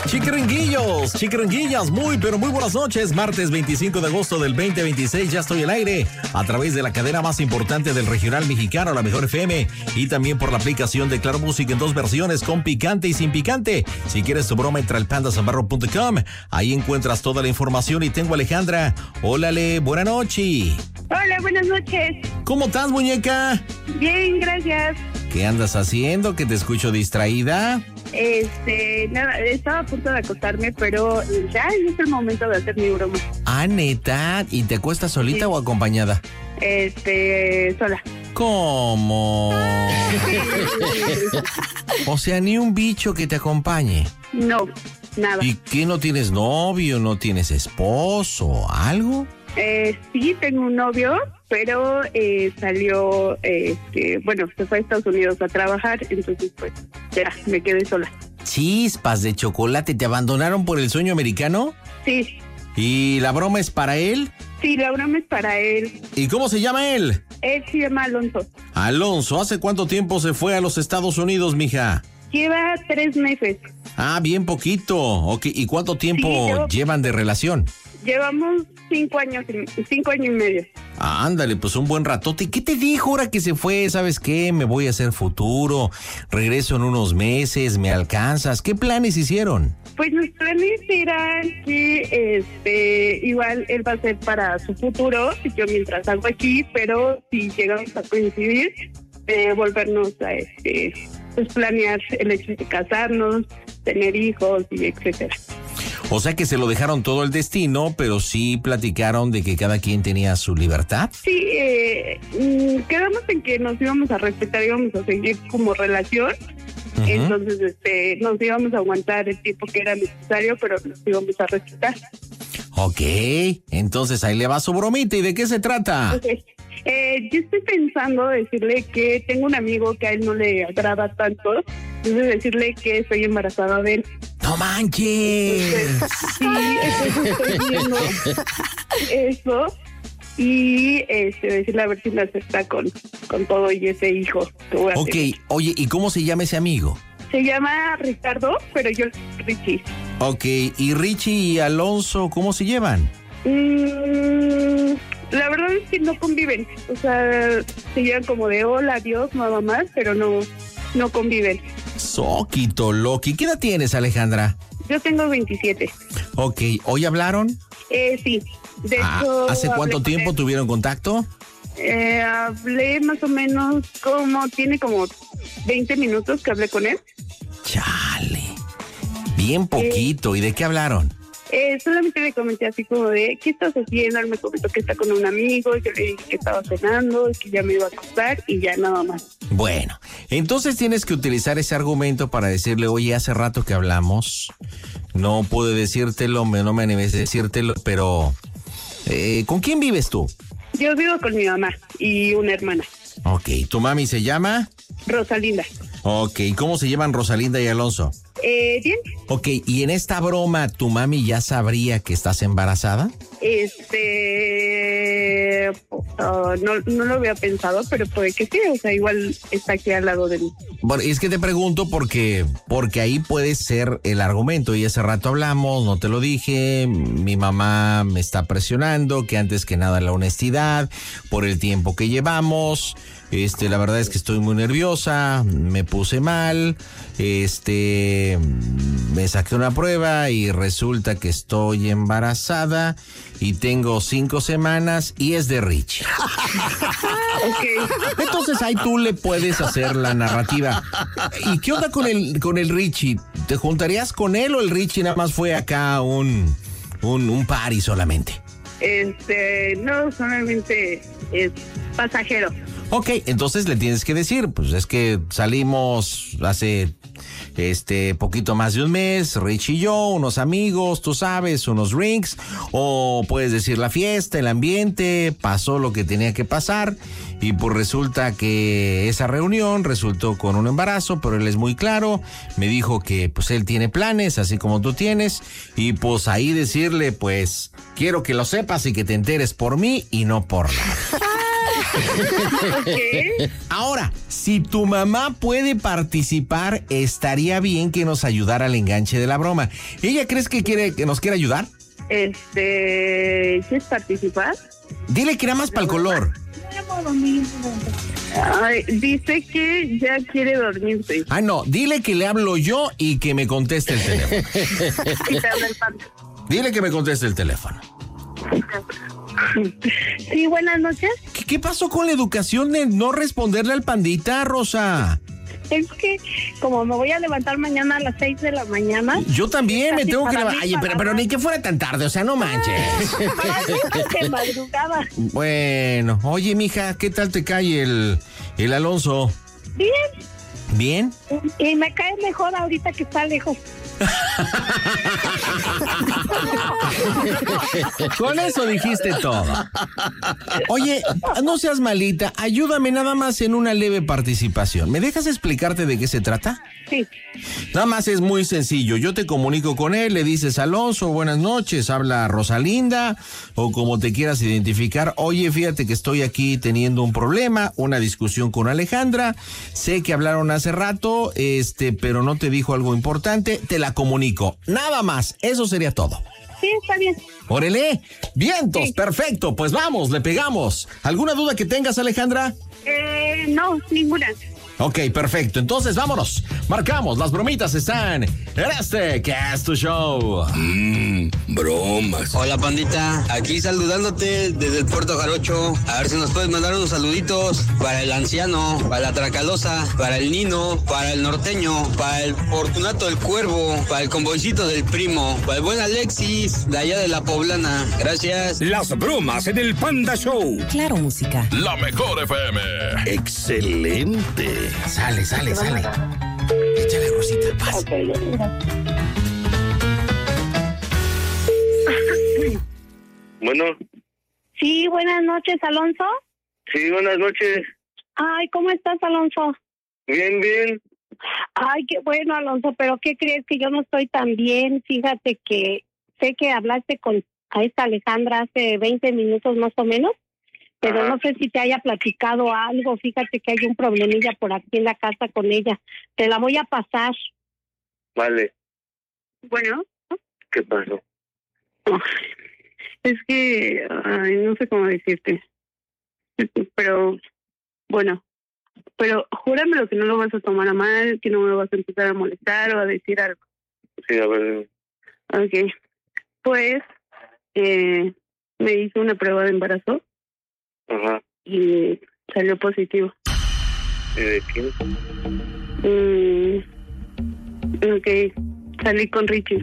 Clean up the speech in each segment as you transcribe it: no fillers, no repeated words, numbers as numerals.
Chiquiringuillos, chiquiringuillas, muy pero muy buenas noches. Martes 25 de agosto del 2026, ya estoy al aire a través de la cadena más importante del regional mexicano, la Mejor FM, y también por la aplicación de Claro Música en dos versiones, con picante y sin picante. Si quieres tu broma, entra al pandasambarro.com, ahí encuentras toda la información. Y tengo a Alejandra. Ólale, buena noche. Hola, buenas noches. ¿Cómo estás, muñeca? Bien, gracias. ¿Qué andas haciendo? Que te escucho distraída. Nada, estaba a punto de acostarme, pero ya es el momento de hacer mi broma. Ah, ¿neta? ¿Y te acuestas solita Sí. o acompañada? Sola. ¿Cómo? O sea, ni un bicho que te acompañe. No, nada. ¿Y qué, no tienes novio, no tienes esposo, algo? Sí, tengo un novio, pero salió, se fue a Estados Unidos a trabajar, entonces pues ya me quedé sola. Chispas de chocolate, ¿te abandonaron por el sueño americano? Sí, ¿Y la broma es para él? sí, la broma es para él. ¿Y cómo se llama él? Él se llama Alonso. Alonso, ¿hace cuánto tiempo se fue a los Estados Unidos, mija? Lleva 3 meses. Ah, bien poquito. Ok, ¿y cuánto tiempo Sí, llevan de relación? Llevamos 5 años y medio. Ah, ándale, pues un buen ratote. ¿Y qué te dijo ahora que se fue? ¿Sabes qué? Me voy a hacer futuro. Regreso en unos meses, ¿me alcanzas? ¿Qué planes hicieron? Pues los planes eran que igual él va a ser para su futuro, y yo mientras hago aquí, pero si llegamos a coincidir, volvernos a pues planear el hecho de casarnos, tener hijos y etcétera. O sea que se lo dejaron todo el destino, pero sí platicaron de que cada quien tenía su libertad. Sí, quedamos en que nos íbamos a respetar, íbamos a seguir como relación. Ujú. Entonces, nos íbamos a aguantar el tiempo que era necesario, pero nos íbamos a respetar. Ok, entonces ahí le va su bromita. ¿Y de qué se trata? Okay. Yo estoy pensando decirle que tengo un amigo que a él no le agrada tanto, entonces decirle que estoy embarazada de él. ¡No manches! Sí, entonces estoy viendo eso y decirle a ver si me acepta con todo y ese hijo que voy a Ok, tener. oye, ¿y cómo se llama ese amigo? Se llama Ricardo, pero yo Richie. Ok, ¿y Richie y Alonso cómo se llevan? La verdad es que no conviven, o sea, se llevan como de hola, adiós, nada más, pero no conviven. Soquito Loki. ¿Qué edad tienes, Alejandra? Yo tengo 27. Ok, ¿hoy hablaron? Sí, de hecho... ¿Hace cuánto hablé con tiempo él. tuvieron contacto? Hablé más o menos tiene como 20 minutos que hablé con él. Chale, bien poquito. ¿Y de qué hablaron? Solamente le comenté así como de, ¿qué estás haciendo? Él me comentó que está con un amigo, yo le dije que estaba cenando, que ya me iba a acostar y ya nada más. Bueno, entonces tienes que utilizar ese argumento para decirle, oye, hace rato que hablamos, no pude decírtelo, no me animé a decírtelo, pero ¿con quién vives tú? Yo vivo con mi mamá y una hermana, Ok, ¿tu mami se llama? Rosalinda. Ok, ¿cómo se llaman Rosalinda y Alonso? Bien, Ok, ¿y en esta broma tu mami ya sabría que estás embarazada? no lo había pensado, pero puede que sí, o sea, igual está aquí al lado de mí. Bueno, es que te pregunto porque ahí puede ser el argumento. Y hace rato hablamos, no te lo dije, mi mamá me está presionando, que antes que nada la honestidad, por el tiempo que llevamos. La verdad es que estoy muy nerviosa, me puse mal, me saqué una prueba y resulta que estoy embarazada y tengo 5 semanas y es de Richie. Okay. Entonces ahí tú le puedes hacer la narrativa. ¿Y qué onda con el Richie? ¿Te juntarías con él o el Richie nada más fue acá un party solamente? No, solamente es pasajero. Ok, entonces le tienes que decir, pues es que salimos hace poquito más de un mes, Rich y yo, unos amigos, tú sabes, unos drinks, o puedes decir la fiesta, el ambiente, pasó lo que tenía que pasar, y pues resulta que esa reunión resultó con un embarazo, pero él es muy claro, me dijo que pues él tiene planes, así como tú tienes, y pues ahí decirle, pues, quiero que lo sepas y que te enteres por mí y no por nada. Ok. Ahora, si tu mamá puede participar, estaría bien que nos ayudara al enganche de la broma. ¿Ella crees que nos quiere ayudar? ¿Quieres participar? Dile que era más para el color. Ay, dice que ya quiere dormirse. Ah, no, dile que le hablo yo y que me conteste el teléfono. Y te habla el pan. Dile que me conteste el teléfono. Sí, buenas noches. ¿Qué pasó con la educación de no responderle al pandita, Rosa? Es que como me voy a levantar mañana a las 6 de la mañana. Yo también me casi tengo que para levantar. mí, Oye, pero ni que fuera tan tarde, o sea, no manches. De madrugada. Bueno, oye, mija, ¿qué tal te cae el Alonso? Bien. ¿Bien? Y me cae mejor ahorita que está lejos. Con eso dijiste todo. Oye, no seas malita, ayúdame nada más en una leve participación. ¿Me dejas explicarte de qué se trata? Sí. Nada más es muy sencillo. Yo te comunico con él, le dices: Alonso, buenas noches, habla Rosalinda, o como te quieras identificar. Oye, fíjate que estoy aquí teniendo un problema, una discusión con Alejandra. Sé que hablaron hace rato, pero no te dijo algo importante. Te la comunico. Nada más, eso sería todo. Sí, está bien. ¡Órale! ¡Vientos! Sí. Perfecto, pues vamos, le pegamos. ¿Alguna duda que tengas, Alejandra? No, ninguna. Ok, perfecto. Entonces, vámonos. Marcamos. Las bromitas están en este Cast Show. Bromas. Hola, pandita. Aquí saludándote desde el Puerto Jarocho. A ver si nos puedes mandar unos saluditos para el anciano, para la Tracalosa, para el Nino, para el norteño, para el Fortunato del Cuervo, para el convoycito del primo, para el buen Alexis, de allá de la Poblana. Gracias. Las bromas en el Panda Show. Claro, música. La mejor FM. Excelente. Sale. Échale, Rosita, paz. Bueno, Sí, buenas noches, Alonso. sí, buenas noches. Ay, ¿cómo estás, Alonso? Bien, bien. Ay, qué bueno, Alonso, pero ¿qué crees? Que yo no estoy tan bien. Fíjate que sé que hablaste con a esta Alejandra hace 20 minutos más o menos, pero Ajá. no sé si te haya platicado algo. Fíjate que hay un problemilla por aquí en la casa con ella. Te la voy a pasar. Vale, Bueno. ¿qué pasó? Es que, no sé cómo decirte. Pero, bueno, pero júramelo que no lo vas a tomar a mal, que no me lo vas a empezar a molestar o a decir algo. Sí, a ver, Ok. Pues, me hice una prueba de embarazo ajá. y salió positivo. ¿Y de quién? Ok, salí con Richie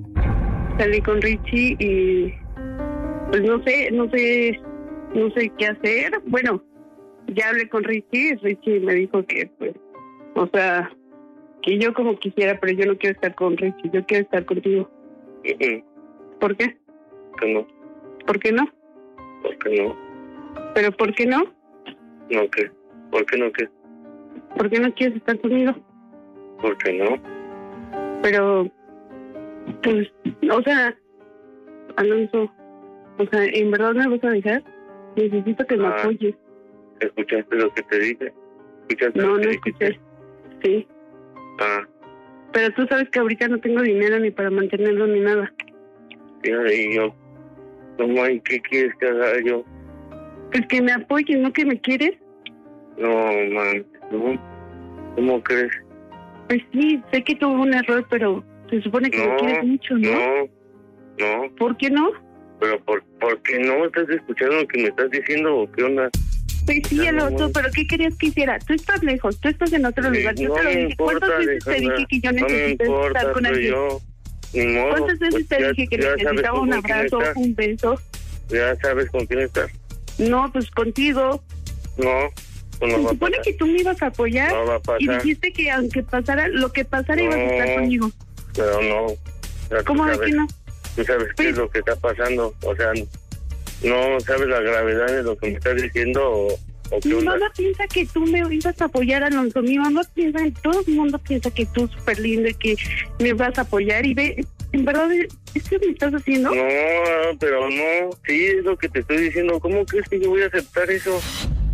y pues no sé qué hacer. Bueno, ya hablé con Richie me dijo que pues, o sea, que yo como quisiera, pero yo no quiero estar con Richie, yo quiero estar contigo. ¿Por qué? ¿Que no? ¿Por qué no? ¿Por qué no? ¿Pero por qué no? ¿No qué? ¿Por qué no qué? ¿Por qué no quieres estar conmigo? ¿Por qué no? Pero, pues, o sea, Alonso, o sea, ¿en verdad me vas a dejar? Necesito que me apoyes. ¿Escuchaste lo que te dije? ¿Escuchaste No, lo que no dijiste? escuché. Sí, Ah, pero tú sabes que ahorita no tengo dinero ni para mantenerlo ni nada. y yo, no, man, ¿qué quieres que haga yo? Pues que me apoyes, ¿no que me quieres? No, man, no. ¿Cómo crees? Pues sí, sé que tuve un error, pero se supone que me quieres mucho, ¿no? No, ¿Por qué no? pero ¿por qué no estás escuchando lo que me estás diciendo o qué onda? Pues sí, Alonso, pero ¿qué querías que hiciera? Tú estás lejos, tú estás en otro lugar. Yo No te lo me dije. importa, ¿Cuántas veces te Alejandra, dije que yo no me necesito importa, estar con soy alguien? yo. Ni modo. ¿Cuántas veces Pues te ya- dije que ya sabes necesitaba con un quién abrazo, estás. un beso? Ya sabes con quién estás. No, pues contigo. No, pues no Se va a supone pasar. que tú me ibas a apoyar No va a pasar. y dijiste que aunque pasara lo que pasara ibas a No. estar conmigo. Pero no. Ya tú ¿Cómo de sabes- que no? Tú sabes qué Pues- es lo que está pasando. O sea, no sabes la gravedad de lo que me estás diciendo o qué Mi onda. mamá piensa que tú me ibas a apoyar, Alonso. Mi mamá piensa, todo el mundo piensa que tú súper lindo y que me vas a apoyar. Y ve, en verdad, ¿es que me estás haciendo? No, pero no. Sí, es lo que te estoy diciendo. ¿Cómo crees que yo voy a aceptar eso?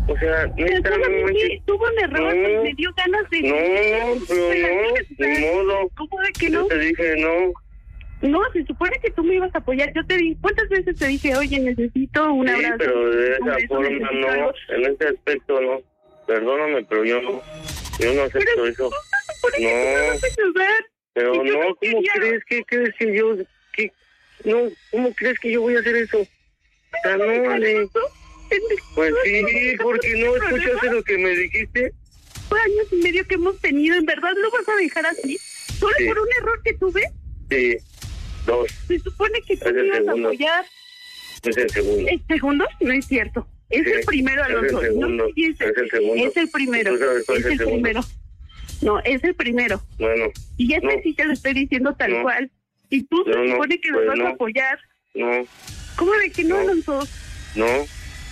O sea, neta, solamente tuvo un error, no, me dio ganas de... no, pero no, ni modo. ¿Cómo de que no? Yo te dije no. No, se supone que tú me ibas a apoyar. Yo te dije, ¿cuántas veces te dije, oye, necesito un Sí, abrazo? pero de un esa beso, forma necesito no, algo? en ese aspecto no. Perdóname, pero yo no acepto Pero eso. se supone que tú me vas a ayudar. Pero Y yo no, ¿cómo quería- crees? ¿Qué crees que yo? No, ¿cómo crees que yo voy a hacer eso? O sea, no, Ale. Pues sí, porque no escuchaste lo que me dijiste. Fue años y medio que hemos tenido, ¿en verdad lo vas a dejar así? ¿Solo Sí. por un error que tuve? Sí, 2, Se supone que tú Es me el ibas a segundo. apoyar. es el segundo. ¿El segundo? No es cierto. Es Sí, el primero, es el Alonso. segundo, No empieces. es el segundo. Es el primero. ¿Tú sabes cuál Es es el el segundo? primero. No, es el primero. Bueno, Y este No. sí te lo estoy diciendo tal No. cual. Y tú se No, no, supone que pues me vas no. a apoyar. no, ¿Cómo de que no, No. Alonso? no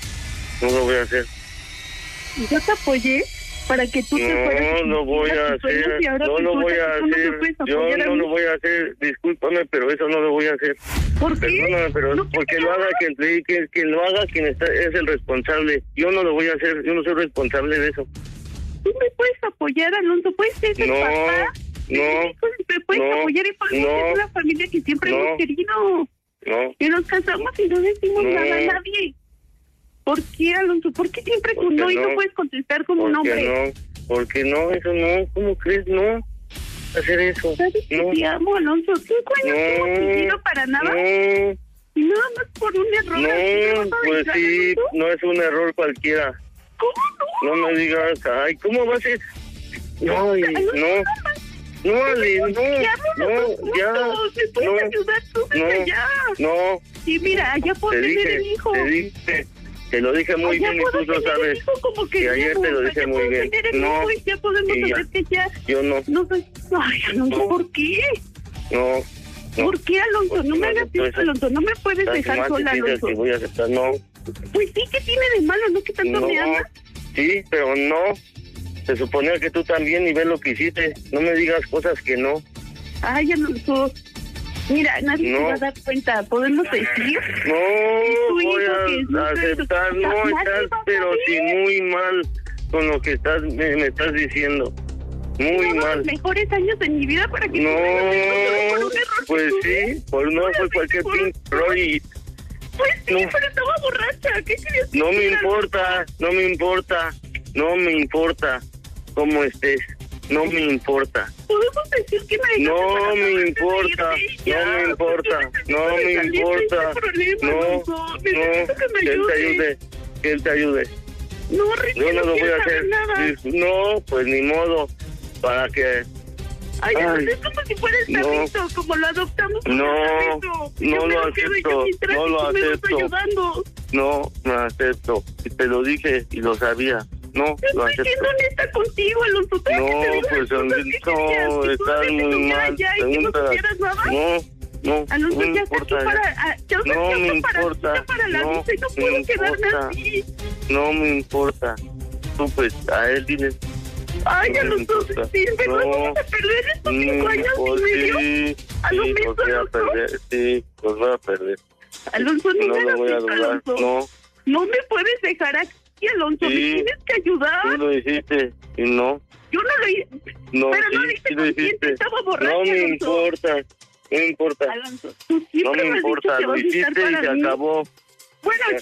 lo voy a hacer. Yo te apoyé para que tú te fueras. No lo voy a hacer, Y ahora no lo resulta voy que a tú no me hacer, puedes yo apoyar a no mí. lo voy a hacer, discúlpame, pero eso no lo voy a hacer. ¿Por qué? Perdóname, pero ¿No porque te lo haga queda? quien lo haga, quien está, es el responsable. Yo no lo voy a hacer, yo no soy responsable de eso. Tú me puedes apoyar, Alonso. Puedes ser el No, papá. no, Me puedes no, apoyar y podemos no, ser una familia que siempre no. hemos querido. No, Que nos casamos y no decimos No. nada a nadie. ¿Por qué, Alonso? ¿Por qué siempre tú Porque no y no no. puedes contestar como un ¿por qué hombre? no? Porque no, eso no, ¿cómo crees? No, hacer eso. ¿Sabes que No, te amo, Alonso? 5 años no hemos no, vivido para nada. no, Y nada más por un error. así me vas no, a pues dejar, sí, Alonso. no es un error cualquiera. ¿Cómo no? No me digas, ay, ¿cómo va a ser? No, Alonso, no, Ale, no, ya, ¿Me puedes ayudar tú desde allá? no, Y mira, allá te puedo tener el dije, hijo. te lo dije muy Allá bien y puedo tú lo tener el sabes. hijo como Y ayer queríamos, te lo dije allá muy puedo bien. tener el No, hijo y ya podemos y ya. hacer que ya... Yo no, No soy... Ay, Alonso, No. ¿por qué? no, no. ¿Por qué, Alonso? No me hagas Pues, esto, Alonso. No me puedes Las dejar demás sola, dices Alonso. que voy a aceptar, no, Pues sí, ¿qué tiene de malo? ¿No que tanto no, me amas? sí, pero no. Se suponía que tú también y ves lo que hiciste. No me digas cosas que no. Ay, Alonso. Mira, nadie No. se va a dar cuenta. ¿Podemos decir? No, tu voy hijo que es a aceptar, no, Nadie estás, va a pero sí saber. muy mal con lo que me estás diciendo. Muy Uno de mal. los mejores años de mi vida para que No, tú me hagas esto por un error pues que tuve. sí, pues no fue cualquier pinche error y Pues sí, No. pero estaba borracha. ¿Qué querías que no me hiciera? importa, no me importa, no me importa cómo estés, no me importa. Podemos decir que me dejaste No para me antes de importa, irte y ya, no me importa, porque no me necesito salir de importa, este problema, no, Alonso. Necesito que me que él te ayudes. ayude, que él te ayude. No, Ricky, Yo no lo voy quiero a saber hacer. nada. No, pues ni modo, para que Ay, Ay. es como si fuera el No. perrito, como lo adoptamos. como No, el perrito. no Yo me lo quedo acepto, yo mientras no lo tú me vas acepto. ayudando. no me acepto. Y te lo dije y lo sabía. No, lo Estoy acepto. siendo honesta contigo, Alonso. Todavía No, te digo las pues cosas que querías, no, que estás solamente muy estuviera mal. allá y que no Pregúntale. supieras nada. No, Alonso, no ya está aquí importa. para... Ya está No aquí me para importa. la No vista y no me puedo quedarme importa. así. No me importa. Tú pues a él dile. Ay, No me Alonso, importa. sí, ¿verdad? No. Vamos a perder estos 5 años y medio. Sí, A lo sí, mismo, los voy a Alonso. perder. Sí, los voy a perder. Alonso, no No me lo hagas voy a esto, dudar. Alonso. No, No me puedes dejar aquí, Alonso. Me Sí. tienes que ayudar. tú lo hiciste y no. Yo no lo hice. No, Pero no lo sí, hice sí lo consciente, hiciste. estaba borracha, No me Alonso. importa. No me importa. Alonso, tú No siempre me me has dicho importa. que Lo vas a estar hiciste y para se mí. acabó. Bueno, Ya. ya,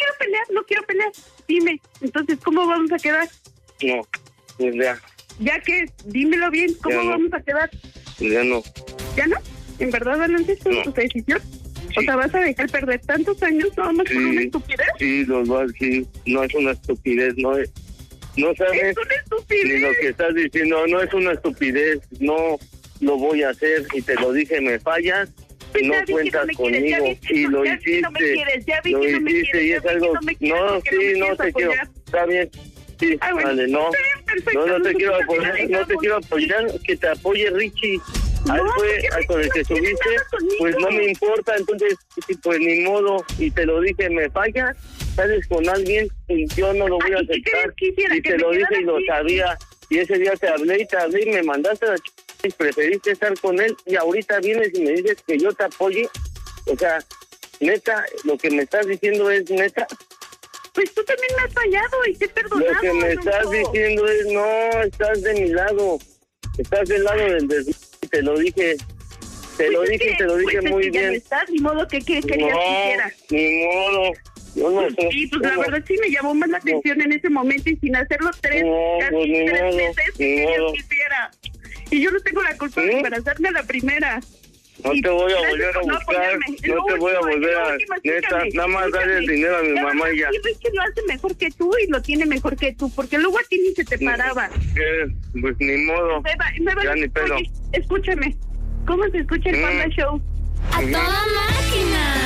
no quiero pelear. Dime, entonces, ¿cómo vamos a quedar? No, pues ya, Ya que, dímelo bien, ¿cómo Ya no. vamos a quedar? ya no. ¿Ya no? ¿En verdad, Alonso, es No. tu decisión? O Sí. sea, ¿vas a dejar perder tantos años nada más por una Sí, estupidez? sí, los vas, sí. No es una estupidez, no es. No sabes Es una ni estupidez. lo que estás diciendo. No es una estupidez. No lo voy a hacer y te lo dije, me fallas. Pues No ya vi que cuentas no me quieres, ya conmigo vi que y no- lo ya vi que no me hiciste. quieres, ya vi Lo que no me hiciste quieres, y ya es vi que algo. no me quieres, No, porque sí, me no quieres te quiero. apoyar. Está bien. Sí, Ah, bueno. vale, no. Está bien, perfecto, No, no te Alonso, quiero pues ya apoyar, no te dejamos. quiero apoyar, que te apoye Richie. A él No, fue porque con el que Richie no tiene subiste, nada conmigo. pues no me importa, entonces, sí, pues ni modo, y te lo dije, me falla, sales con alguien y yo no lo voy a Ay, ¿qué aceptar. querías que hiciera? Y ¿Que te me lo dije quedara y lo aquí? sabía, y ese día te hablé y me mandaste a la y preferiste estar con él, y ahorita vienes y me dices que yo te apoye. O sea, neta, lo que me estás diciendo es neta. pues tú también me has fallado y te he perdonado. Lo que me estás diciendo es, no, estás de mi lado. Estás del lado del desmadre, te lo dije. Te lo dije muy bien. Ya no estás, ni modo que querías que hiciera. Ni modo. Yo no sé. Sí, pues la verdad sí me llamó más la atención en ese momento y sin hacerlo casi 3 meses que querías que hiciera. Y yo no tengo la culpa de embarazarme a la primera. No te voy a volver a buscar, no te voy a volver a... Neta, nada más darle el dinero a mi mamá y ya. Sí, es que lo hace mejor que tú y lo tiene mejor que tú, porque luego a ti ni se te paraba. Pues ni modo, ya ni pedo. Oye, escúchame, ¿cómo se escucha el Panda Show? ¡A toda máquina!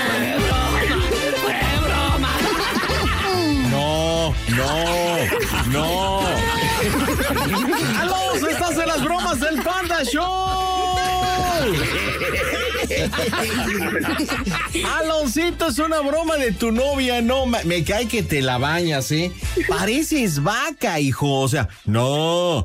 No. ¡Alonso, estás en las bromas del Panda Show! Aloncito, es una broma de tu novia, no, me cae que te la bañas, ¿eh? Pareces vaca, hijo, o sea, no.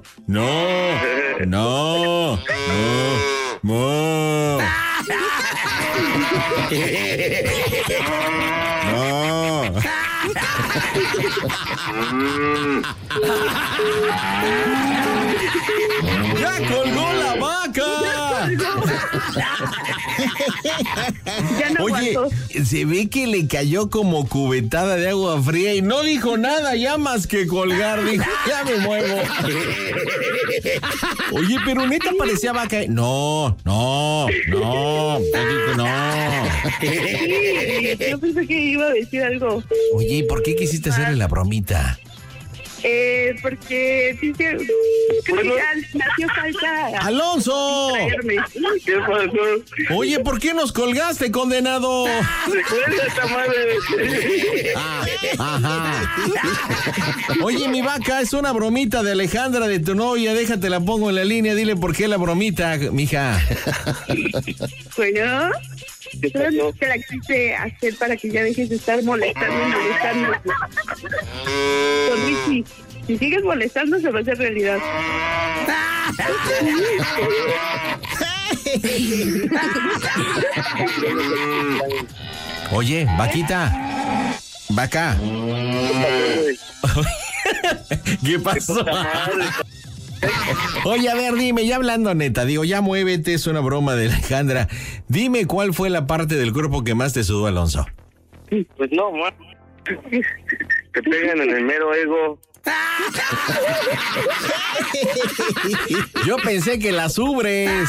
¡Ya colgó la vaca! Ya no Oye, aguanto. se ve que le cayó como cubetada de agua fría y no dijo nada ya más que colgar, dijo, ya me muevo. Oye, pero neta parecía vaca. No. Te digo no. Sí, yo pensé que iba a decir algo. Oye, ¿y por qué quisiste hacerle la bromita? Porque dice, creo que ya nació falta. ¡Alonso! Traerme. ¿Qué pasó? Oye, ¿por qué nos colgaste, condenado? Recuerda esta madre. Ajá. Oye, mi vaca, es una bromita de Alejandra, de tu novia. Déjate, la pongo en la línea. Dile por qué la bromita, mija. Bueno, solo te la quise hacer para que ya dejes de estar molestando. Con Richie, si sigues molestando se va a hacer realidad. Oye, vaquita. Vaca. ¿Qué pasó? Oye, a ver, dime, ya hablando neta, digo, ya muévete, es una broma de Alejandra. Dime cuál fue la parte del cuerpo que más te sudó, Alonso. Pues no, man. Te pegan en el mero ego. Yo pensé que las ubres.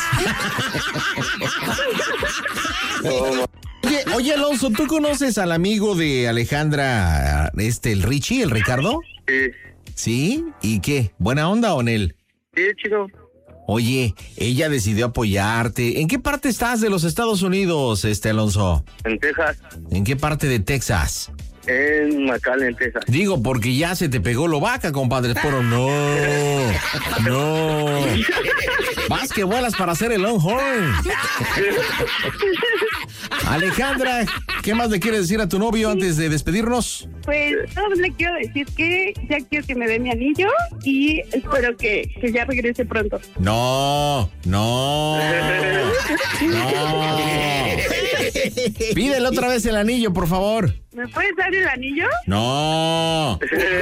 Oye, Alonso, ¿tú conoces al amigo de Alejandra, el Richie, el Ricardo? Sí. ¿Sí? ¿Y qué? ¿Buena onda o en él? Sí, chido. Oye, ella decidió apoyarte. ¿En qué parte estás de los Estados Unidos, Alonso? En Texas. ¿En qué parte de Texas? En McAllen, Texas. Digo, porque ya se te pegó lo vaca, compadre. Pero no. Vas que vuelas para hacer el Longhorn. Alejandra, ¿qué más le quieres decir a tu novio antes de despedirnos? Pues solo le quiero decir que ya quiero que me dé mi anillo y espero que ya regrese pronto. No. Pídele otra vez el anillo, por favor. ¿Me puedes dar el anillo? No.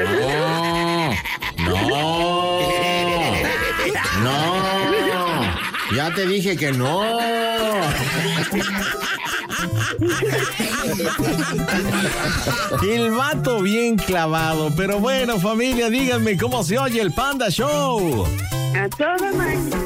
Ya te dije que no. El vato bien clavado. Pero bueno, familia, díganme cómo se oye el Panda Show. A toda máquina.